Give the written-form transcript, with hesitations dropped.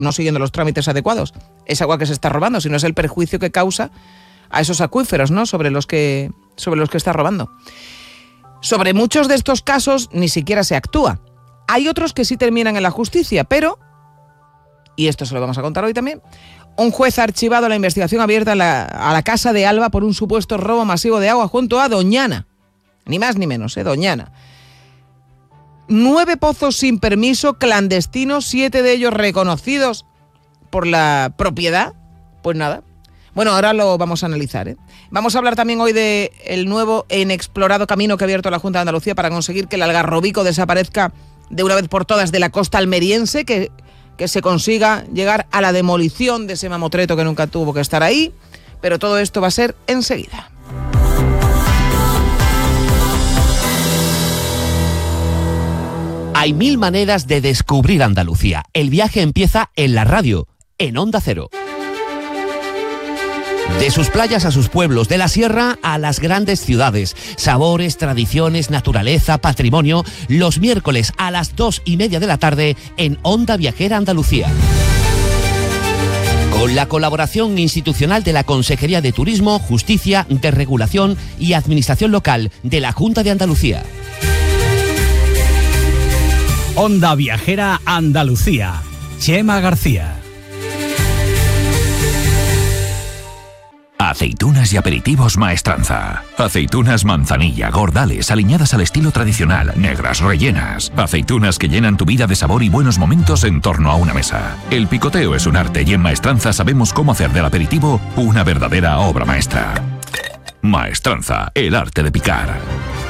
no siguiendo los trámites adecuados, es agua que se está robando, sino es el perjuicio que causa a esos acuíferos, ¿no?, sobre los que está robando. Sobre muchos de estos casos ni siquiera se actúa. Hay otros que sí terminan en la justicia, pero, y esto se lo vamos a contar hoy también, un juez ha archivado la investigación abierta a la casa de Alba por un supuesto robo masivo de agua junto a Doñana. Ni más ni menos, Doñana. 9 pozos sin permiso, clandestinos, 7 de ellos reconocidos por la propiedad. Pues nada. Bueno, ahora lo vamos a analizar, Vamos a hablar también hoy del nuevo e inexplorado camino que ha abierto la Junta de Andalucía para conseguir que el algarrobico desaparezca de una vez por todas de la costa almeriense, que se consiga llegar a la demolición de ese mamotreto que nunca tuvo que estar ahí. Pero todo esto va a ser enseguida. Hay 1000 maneras de descubrir Andalucía. El viaje empieza en la radio, en Onda Cero. De sus playas a sus pueblos, de la sierra a las grandes ciudades. Sabores, tradiciones, naturaleza, patrimonio. Los miércoles a las 2:30 de la tarde en Onda Viajera Andalucía. Con la colaboración institucional de la Consejería de Turismo, Justicia, Desregulación y Administración Local de la Junta de Andalucía. Onda Viajera Andalucía. Chema García. Aceitunas y aperitivos Maestranza. Aceitunas manzanilla, gordales, aliñadas al estilo tradicional, negras, rellenas. Aceitunas que llenan tu vida de sabor y buenos momentos en torno a una mesa. El picoteo es un arte y en Maestranza sabemos cómo hacer del aperitivo una verdadera obra maestra. Maestranza, el arte de picar.